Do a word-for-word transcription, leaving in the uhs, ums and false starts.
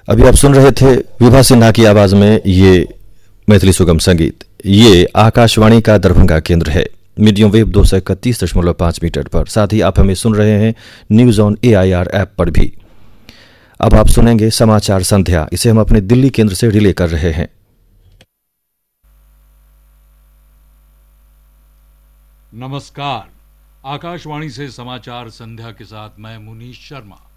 अभी आप सुन रहे थे विभा सिन्हा की आवाज में ये मैथिली सुगम संगीत। ये आकाशवाणी का दरभंगा केंद्र है, मीडियम वेव दो सौ इकतीस दशमलव पांच मीटर पर। साथ ही आप हमें सुन रहे हैं news on A I R app पर भी। अब आप सुनेंगे समाचार संध्या, इसे हम अपने दिल्ली केंद्र से रिले कर रहे हैं। नमस्कार, आकाशवाणी से समाचार संध्या के साथ मैं मुनीश शर्मा।